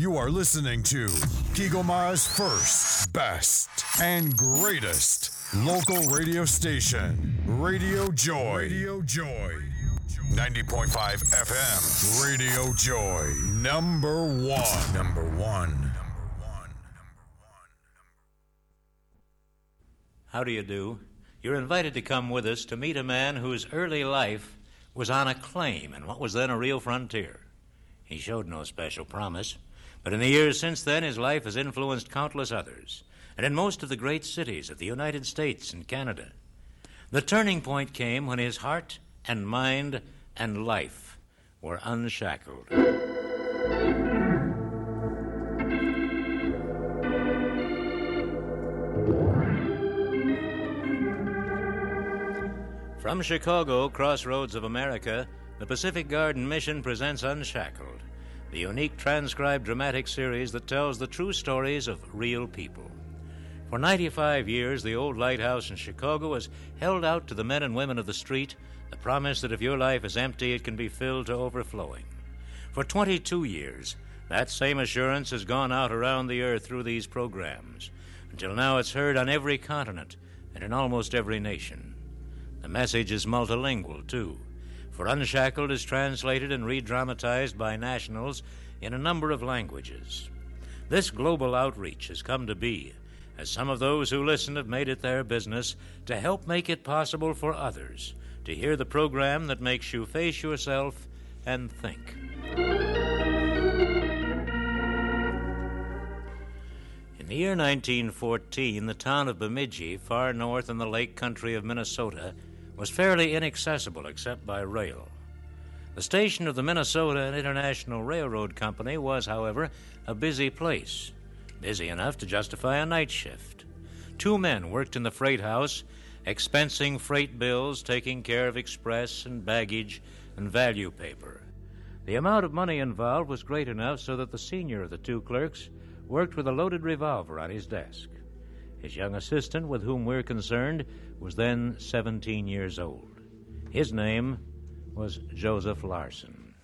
You are listening to Kigomara's first, best, and greatest local radio station, Radio Joy. Radio Joy. 90.5 FM, Radio Joy. Number one. Number one. How do you do? You're invited to come with us to meet a man whose early life was on a claim in what was then a real frontier. He showed no special promise, but in the years since then his life has influenced countless others, and in most of the great cities of the United States and Canada. The turning point came when his heart and mind and life were unshackled. From Chicago, crossroads of America, the Pacific Garden Mission presents Unshackled, the unique transcribed dramatic series that tells the true stories of real people. For 95 years, the old lighthouse in Chicago has held out to the men and women of the street the promise that if your life is empty, it can be filled to overflowing. For 22 years, that same assurance has gone out around the earth through these programs. Until now, it's heard on every continent and in almost every nation. The message is multilingual, too, for Unshackled is translated and re-dramatized by nationals in a number of languages. This global outreach has come to be as some of those who listen have made it their business to help make it possible for others to hear the program that makes you face yourself and think. In the year 1914, the town of Bemidji, far north in the lake country of Minnesota, was fairly inaccessible except by rail. The station of the Minnesota and International Railroad Company was, however, a busy place, busy enough to justify a night shift. 2 men worked in the freight house, expensing freight bills, taking care of express and baggage and value paper. The amount of money involved was great enough so that the senior of the 2 clerks worked with a loaded revolver on his desk. His young assistant, with whom we're concerned, was then 17 years old. His name was Joseph Larson.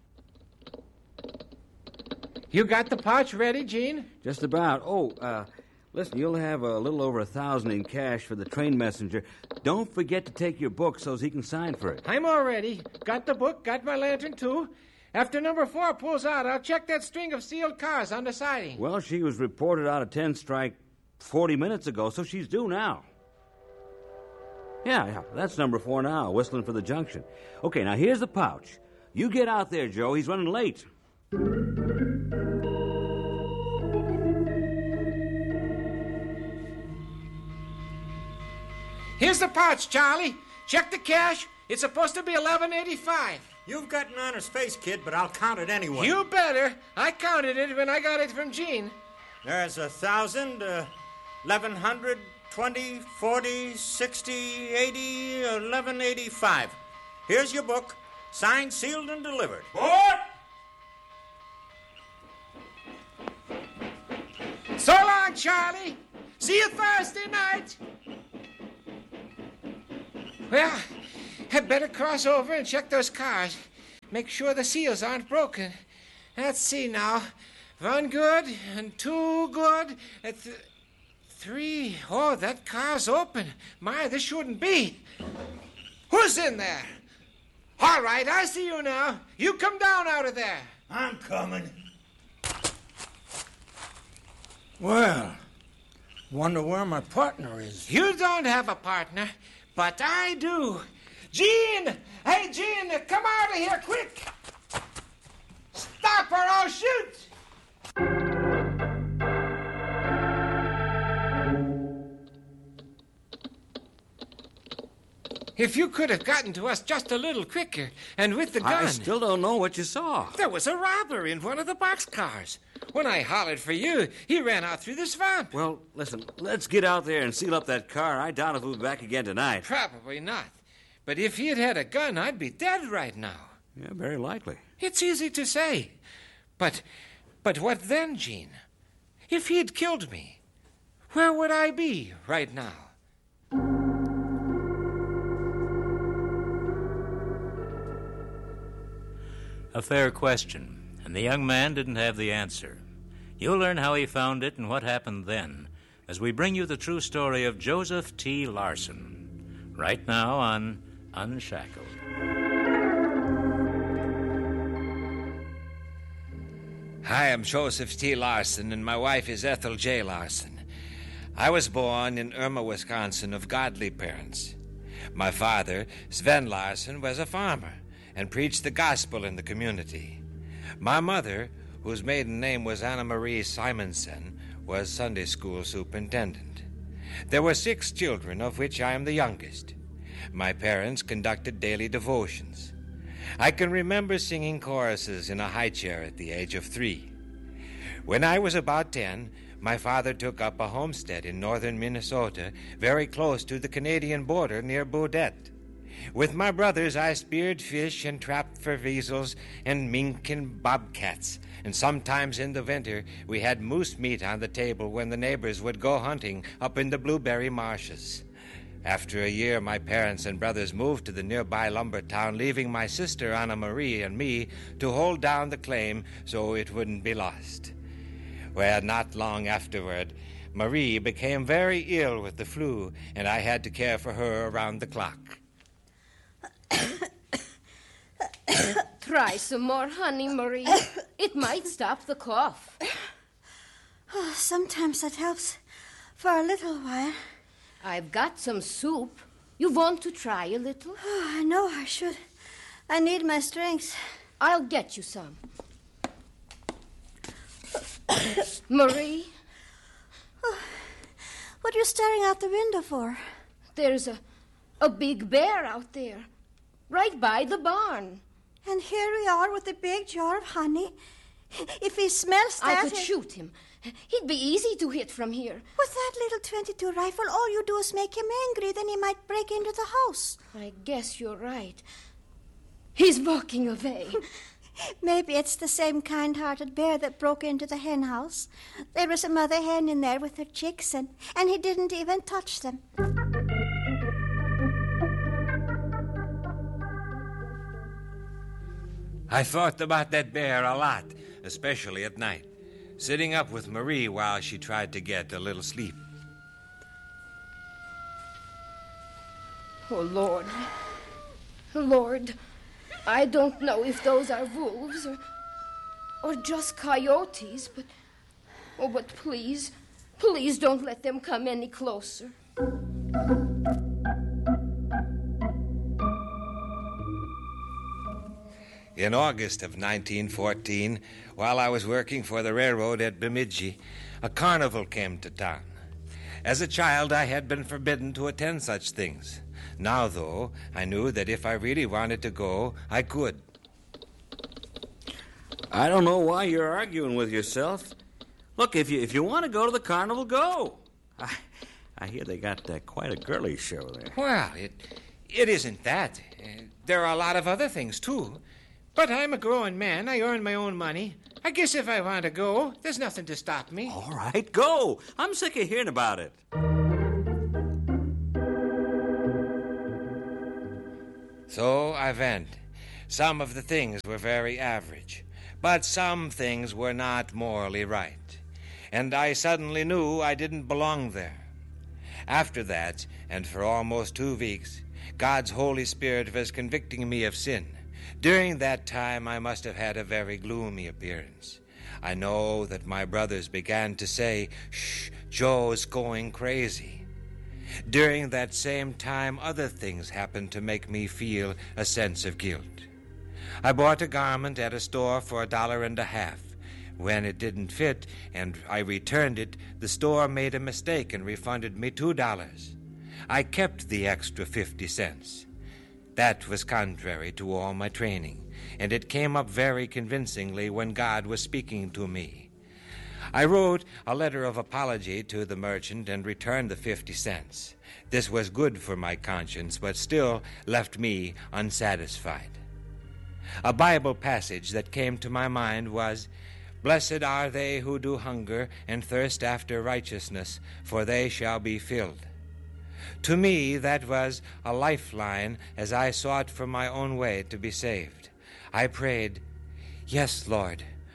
You got the pouch ready, Gene? Just about. Listen, you'll have a little over $1,000 in cash for the train messenger. Don't forget to take your book so he can sign for it. I'm all ready. Got the book, got my lantern, too. After number 4 pulls out, I'll check that string of sealed cars on the siding. Well, she was reported out of 10 strike 40 minutes ago, so she's due now. Yeah, that's number 4 now, whistling for the junction. Okay, now here's the pouch. You get out there, Joe. He's running late. Here's the pouch, Charlie. Check the cash. It's supposed to be $11.85. You've got an honest face, kid, but I'll count it anyway. You better. I counted it when I got it from Gene. There's 1,000, 1,100, 20, 40, 60, 80, 11.85. Here's your book, signed, sealed, and delivered. What? So long, Charlie. See you Thursday night. Well, I'd better cross over and check those cars. Make sure the seals aren't broken. Let's see now. 1 good and 2 good. 3. Oh, that car's open. My, this shouldn't be. Who's in there? All right, I see you now. You come down out of there. I'm coming. Well, wonder where my partner is. You don't have a partner, but I do. Gene! Hey, Gene, come out of here, quick! Stop or I'll shoot! If you could have gotten to us just a little quicker, and with the gun... I still don't know what you saw. There was a robber in one of the boxcars. When I hollered for you, he ran out through the swamp. Well, listen, let's get out there and seal up that car. I doubt if we'll be back again tonight. Probably not. But if he'd had a gun, I'd be dead right now. Yeah, very likely. It's easy to say. But what then, Gene? If he'd killed me, where would I be right now? A fair question, and the young man didn't have the answer. You'll learn how he found it and what happened then as we bring you the true story of Joseph T. Larson, right now on Unshackled. Hi, I'm Joseph T. Larson, and my wife is Ethel J. Larson. I was born in Irma, Wisconsin, of godly parents. My father, Sven Larson, was a farmer and preached the gospel in the community. My mother, whose maiden name was Anna Marie Simonson, was Sunday school superintendent. There were 6 children, of which I am the youngest. My parents conducted daily devotions. I can remember singing choruses in a high chair at the age of 3. When I was about 10, my father took up a homestead in northern Minnesota, very close to the Canadian border near Baudette. With my brothers, I speared fish and trapped for weasels and mink and bobcats. And sometimes in the winter, we had moose meat on the table when the neighbors would go hunting up in the blueberry marshes. After a year, my parents and brothers moved to the nearby lumber town, leaving my sister Anna Marie and me to hold down the claim so it wouldn't be lost. Well, not long afterward, Marie became very ill with the flu, and I had to care for her around the clock. Try some more honey, Marie. It might stop the cough. Oh, sometimes that helps for a little while. I've got some soup. You want to try a little? Oh, I know I should. I need my strength. I'll get you some. Marie? Oh, what are you staring out the window for? There's a big bear out there, right by the barn. And here we are with a big jar of honey. If he smells that... I could shoot him. He'd be easy to hit from here. With that little .22 rifle, all you do is make him angry. Then he might break into the house. I guess you're right. He's walking away. Maybe it's the same kind-hearted bear that broke into the hen house. There was a mother hen in there with her chicks, and he didn't even touch them. I thought about that bear a lot, especially at night, sitting up with Marie while she tried to get a little sleep. Oh, Lord. Lord, I don't know if those are wolves or just coyotes, but please don't let them come any closer. In August of 1914, while I was working for the railroad at Bemidji, a carnival came to town. As a child, I had been forbidden to attend such things. Now, though, I knew that if I really wanted to go, I could. I don't know why you're arguing with yourself. Look, if you want to go to the carnival, go. I hear they got quite a girly show there. Well, it isn't that. There are a lot of other things, too. But I'm a growing man. I earn my own money. I guess if I want to go, there's nothing to stop me. All right, go. I'm sick of hearing about it. So I went. Some of the things were very average, but some things were not morally right. And I suddenly knew I didn't belong there. After that, and for almost 2 weeks, God's Holy Spirit was convicting me of sin. During that time, I must have had a very gloomy appearance. I know that my brothers began to say, "Shh, Joe's going crazy." During that same time, other things happened to make me feel a sense of guilt. I bought a garment at a store for $1.50. When it didn't fit and I returned it, the store made a mistake and refunded me $2. I kept the extra 50 cents. That was contrary to all my training, and it came up very convincingly when God was speaking to me. I wrote a letter of apology to the merchant and returned the 50 cents. This was good for my conscience, but still left me unsatisfied. A Bible passage that came to my mind was, "Blessed are they who do hunger and thirst after righteousness, for they shall be filled." To me, that was a lifeline as I sought for my own way to be saved. I prayed, "Yes, Lord,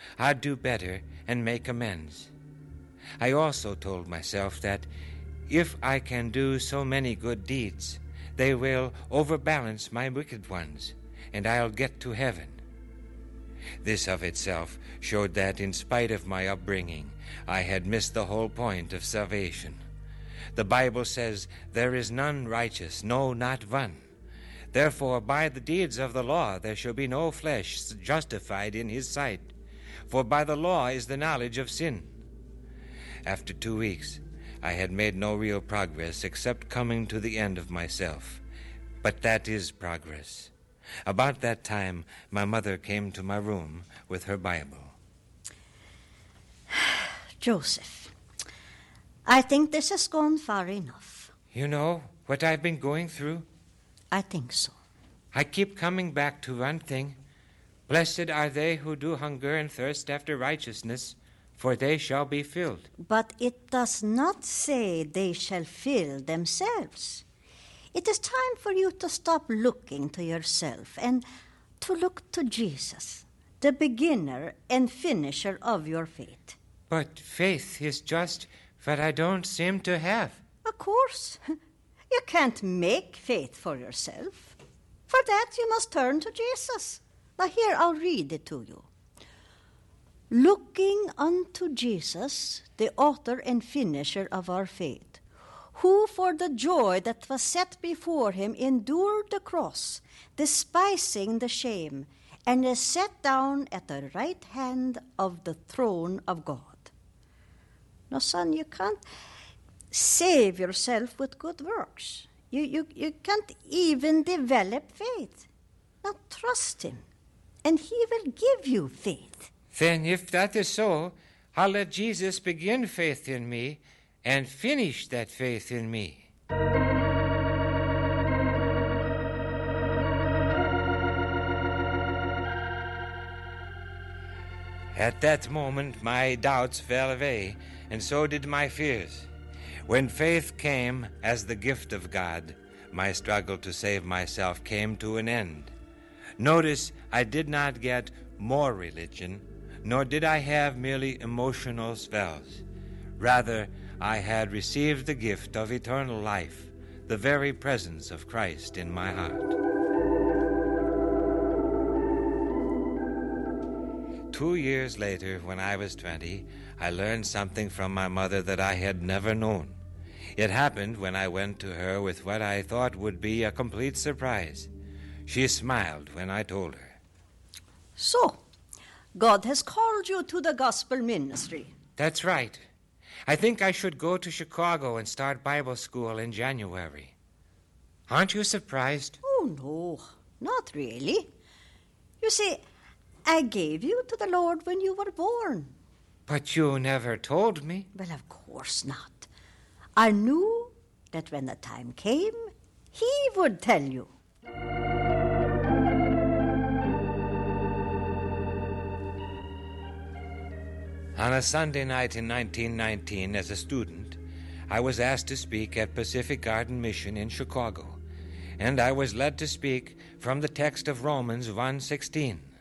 I'd do better and make amends. I also told myself that if I can do so many good deeds, they will overbalance my wicked ones, and I'll get to heaven. This of itself showed that, in spite of my upbringing, I had missed the whole point of salvation. The Bible says, "There is none righteous, no, not one. Therefore, by the deeds of the law there shall be no flesh justified in his sight. For by the law is the knowledge of sin." After 2 weeks, I had made no real progress except coming to the end of myself. But that is progress. About that time, my mother came to my room with her Bible. Joseph, I think this has gone far enough. You know what I've been going through? I think so. I keep coming back to one thing. Blessed are they who do hunger and thirst after righteousness, for they shall be filled. But it does not say they shall fill themselves. It is time for you to stop looking to yourself and to look to Jesus, the beginner and finisher of your faith. But faith is just what I don't seem to have. Of course. You can't make faith for yourself. For that, you must turn to Jesus. Now, here, I'll read it to you. "Looking unto Jesus, the author and finisher of our faith, who for the joy that was set before him endured the cross, despising the shame, and is set down at the right hand of the throne of God." Now, son, you can't save yourself with good works. You can't even develop faith. Now, trust him, and he will give you faith. Then if that is so, I'll let Jesus begin faith in me and finish that faith in me. At that moment, my doubts fell away, and so did my fears. When faith came as the gift of God, my struggle to save myself came to an end. Notice I did not get more religion, nor did I have merely emotional spells. Rather, I had received the gift of eternal life, the very presence of Christ in my heart. 2 years later, when I was 20, I learned something from my mother that I had never known. It happened when I went to her with what I thought would be a complete surprise. She smiled when I told her. So, God has called you to the gospel ministry. That's right. I think I should go to Chicago and start Bible school in January. Aren't you surprised? Oh, no, not really. You see, I gave you to the Lord when you were born. But you never told me. Well, of course not. I knew that when the time came, he would tell you. On a Sunday night in 1919, as a student, I was asked to speak at Pacific Garden Mission in Chicago, and I was led to speak from the text of Romans 1:16.